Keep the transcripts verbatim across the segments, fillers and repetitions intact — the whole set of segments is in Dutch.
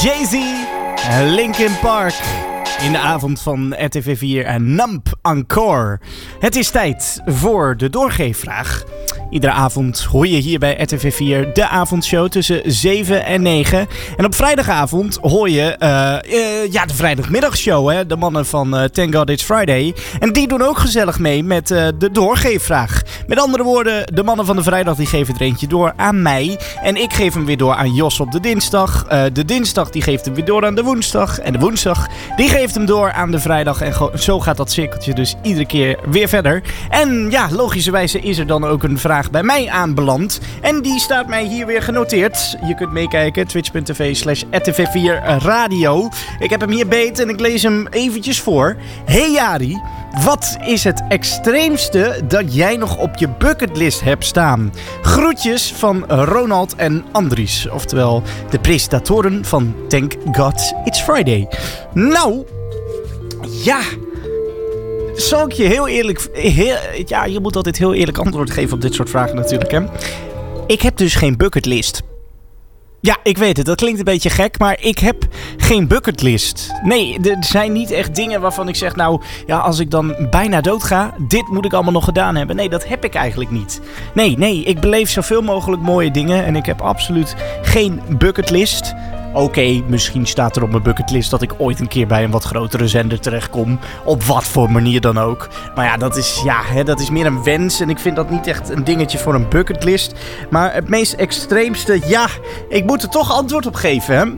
Jay-Z, Linkin Park. In de avond van R T V vier en Nump Encore. Het is tijd voor de doorgeefvraag. Iedere avond hoor je hier bij R T V vier de avondshow tussen zeven en negen. En op vrijdagavond hoor je uh, uh, ja, de vrijdagmiddagshow. Hè? De mannen van uh, Thank God It's Friday. En die doen ook gezellig mee met uh, de doorgeefvraag. Met andere woorden, de mannen van de vrijdag die geven er eentje door aan mij. En ik geef hem weer door aan Jos op de dinsdag. Uh, de dinsdag die geeft hem weer door aan de woensdag. En de woensdag die geeft hem door aan de vrijdag. En go- zo gaat dat cirkeltje dus iedere keer weer verder. En ja, logischerwijze is er dan ook een vraag bij mij aanbeland. En die staat mij hier weer genoteerd. Je kunt meekijken, twitch.tv slash R T V vier radio. Ik heb hem hier beet en ik lees hem eventjes voor. Hey Jari, wat is het extreemste dat jij nog op je bucketlist hebt staan? Groetjes van Ronald en Andries. Oftewel de presentatoren van Thank God It's Friday. Nou, ja... Zal ik je heel eerlijk... Heel, ja, je moet altijd heel eerlijk antwoord geven op dit soort vragen natuurlijk, hè. Ik heb dus geen bucketlist. Ja, ik weet het, dat klinkt een beetje gek, maar ik heb geen bucketlist. Nee, er zijn niet echt dingen waarvan ik zeg, nou, ja, als ik dan bijna dood ga, dit moet ik allemaal nog gedaan hebben. Nee, dat heb ik eigenlijk niet. Nee, nee, ik beleef zoveel mogelijk mooie dingen en ik heb absoluut geen bucketlist. Oké, okay, misschien staat er op mijn bucketlist dat ik ooit een keer bij een wat grotere zender terechtkom. Op wat voor manier dan ook. Maar ja, dat is, ja, hè, dat is meer een wens. En ik vind dat niet echt een dingetje voor een bucketlist. Maar het meest extreemste, ja, ik moet er toch antwoord op geven, hè.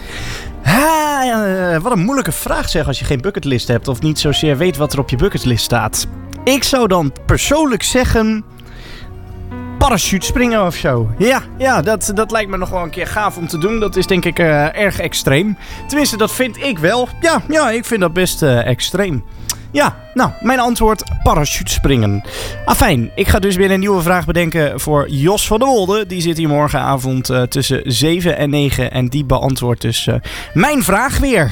Ah, wat een moeilijke vraag zeg als je geen bucketlist hebt. Of niet zozeer weet wat er op je bucketlist staat. Ik zou dan persoonlijk zeggen... parachute springen of zo. Ja, ja dat, dat lijkt me nog wel een keer gaaf om te doen. Dat is denk ik uh, erg extreem. Tenminste, dat vind ik wel. Ja, ja ik vind dat best uh, extreem. Ja, nou, mijn antwoord, parachute springen. Afijn, ik ga dus weer een nieuwe vraag bedenken voor Jos van der Wolde. Die zit hier morgenavond uh, tussen zeven en negen. En die beantwoordt dus uh, mijn vraag weer.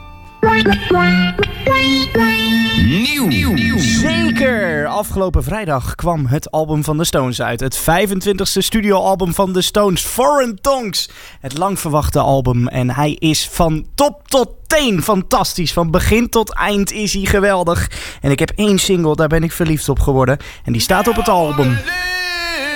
Nieuw. Nieuw. Zeker! Afgelopen vrijdag kwam het album van de Stones uit. Het vijfentwintigste studioalbum van de Stones, Foreign Tongues. Het lang verwachte album. En hij is van top tot teen fantastisch. Van begin tot eind is hij geweldig. En ik heb één single, daar ben ik verliefd op geworden. En die staat op het album.